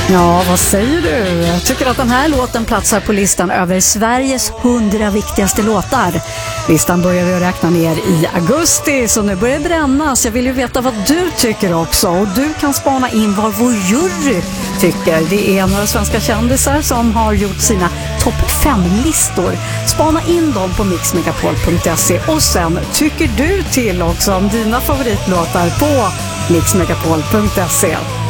Ja, vad säger du? Jag tycker att den här låten platsar på listan över Sveriges 100 viktigaste låtar. Listan börjar vi att räkna ner i augusti, så nu börjar det brännas. Jag vill ju veta vad du tycker också, och du kan spana in vad vår jury tycker. Det är några svenska kändisar som har gjort sina topp 5-listor. Spana in dem på mixmegapol.se, och sen tycker du till också om dina favoritlåtar på mixmegapol.se.